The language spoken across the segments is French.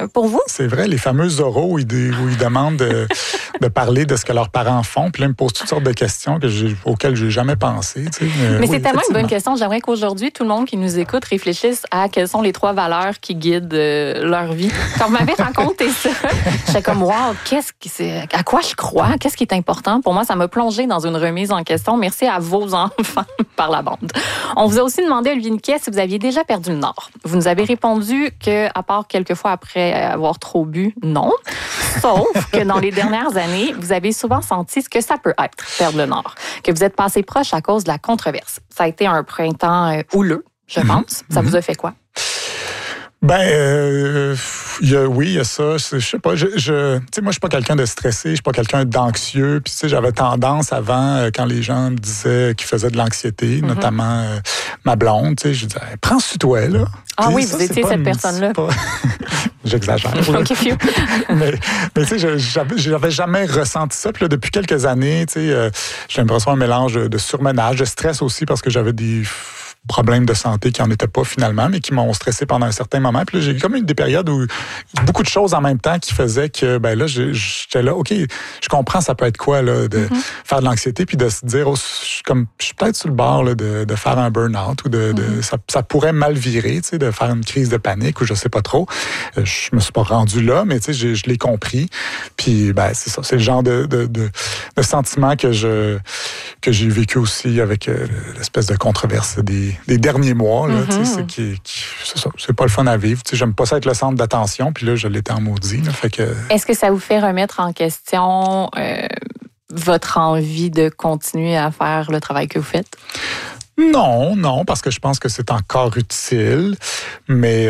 pour vous? C'est vrai, les fameux oraux où ils demandent de parler de ce que leurs parents font. Puis là, ils me posent toutes sortes de questions auxquelles je n'ai jamais pensé. Tu sais. Mais c'est tellement une bonne question. J'aimerais qu'aujourd'hui, tout le monde qui nous écoute réfléchisse à quelles sont les 3 valeurs qui guident leur vie. Quand vous m'avez raconté ça, j'étais comme, wow, à quoi je crois? Qu'est-ce qui est important? Pour moi, ça m'a plongé dans une remise en question. Merci à vos enfants par la bande. On vous a aussi demandé, Olivier Niquet, si vous aviez déjà perdu le nord. Vous nous avez répondu que, à part quelques fois après avoir trop bu, non. Sauf que dans les dernières années, vous avez souvent senti ce que ça peut être, perdre le nord. Que vous êtes passé proche à cause de la controverse. Ça a été un printemps houleux, je pense. Ça vous a fait quoi? Oui, il y a ça. Je sais pas. Tu sais, moi, je suis pas quelqu'un de stressé, je suis pas quelqu'un d'anxieux. Puis, tu sais, j'avais tendance avant, quand les gens me disaient qu'ils faisaient de l'anxiété, notamment ma blonde, tu sais, je disais, prends sur toi, là. Ah oui, vous étiez cette personne-là. J'exagère. Okay. mais tu sais, j'avais jamais ressenti ça. Puis là, depuis quelques années, tu sais, j'ai l'impression un mélange de surmenage, de stress aussi, parce que j'avais des problèmes de santé qui n'en étaient pas finalement, mais qui m'ont stressé pendant un certain moment. Puis là, j'ai comme eu des périodes où beaucoup de choses en même temps qui faisaient que, ben là, j'étais là, OK, je comprends ça peut être quoi, là, de faire de l'anxiété, puis de se dire, je suis peut-être sur le bord là, de faire un burn-out, ou ça pourrait mal virer, tu sais, de faire une crise de panique, ou je sais pas trop. Je me suis pas rendu là, mais tu sais, je l'ai compris. Puis, ben, c'est ça, c'est le genre de sentiment que j'ai vécu aussi avec l'espèce de controverse des derniers mois. Là, c'est ça, c'est pas le fun à vivre. Tu sais, j'aime pas ça être le centre d'attention, puis là, je l'étais en maudit. Là, fait que... Est-ce que ça vous fait remettre en question votre envie de continuer à faire le travail que vous faites? Non, parce que je pense que c'est encore utile, mais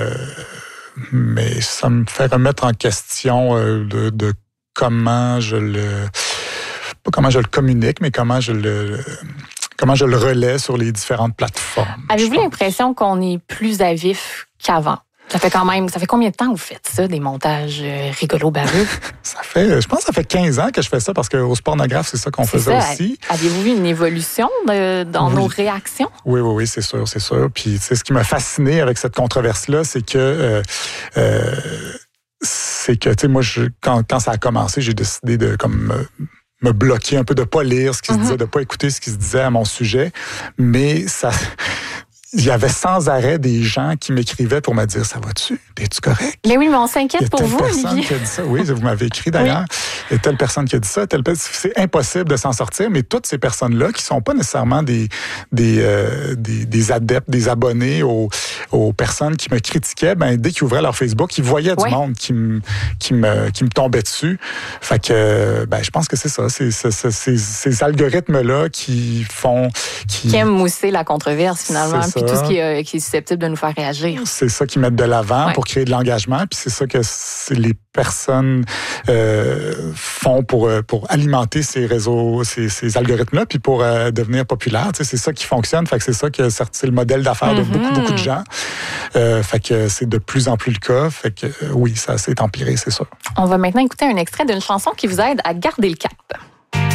ça me fait remettre en question de comment je le... Pas comment je le communique, mais comment je le relais sur les différentes plateformes. Avez-vous l'impression qu'on est plus à vif qu'avant? Ça fait combien de temps que vous faites ça, des montages rigolos baveux? Je pense que ça fait 15 ans que je fais ça, parce qu'au Spornographe, c'est ça qu'on faisait aussi. Avez-vous vu une évolution dans nos réactions? Oui, c'est sûr. Puis, tu sais, ce qui m'a fasciné avec cette controverse-là, c'est que, tu sais, moi, quand ça a commencé, j'ai décidé de, me bloquer un peu, de pas lire ce qui se disait, de pas écouter ce qui se disait à mon sujet. Mais il y avait sans arrêt des gens qui m'écrivaient pour me dire, ça va-tu? T'es-tu correct? Mais oui, mais on s'inquiète pour vous, Olivier. Il y a telle personne qui a dit ça. Oui, vous m'avez écrit d'ailleurs. Oui. Il y a telle personne qui a dit ça. C'est impossible de s'en sortir, mais toutes ces personnes-là qui sont pas nécessairement des adeptes, des abonnés aux personnes qui me critiquaient, ben, dès qu'ils ouvraient leur Facebook, ils voyaient du monde qui me tombait dessus. Fait que, ben, je pense que c'est ça. C'est ces algorithmes-là qui aiment mousser la controverse, finalement. Puis tout ce qui est susceptible de nous faire réagir. C'est ça qu'ils mettent de l'avant pour créer de l'engagement. Puis c'est ça que les personnes font pour alimenter ces réseaux, ces algorithmes-là, puis pour devenir populaires. Tu sais, c'est ça qui fonctionne. Fait que c'est ça que c'est le modèle d'affaires de beaucoup de gens. Fait que c'est de plus en plus le cas. Fait que oui, ça s'est empiré, c'est sûr. On va maintenant écouter un extrait d'une chanson qui vous aide à garder le cap.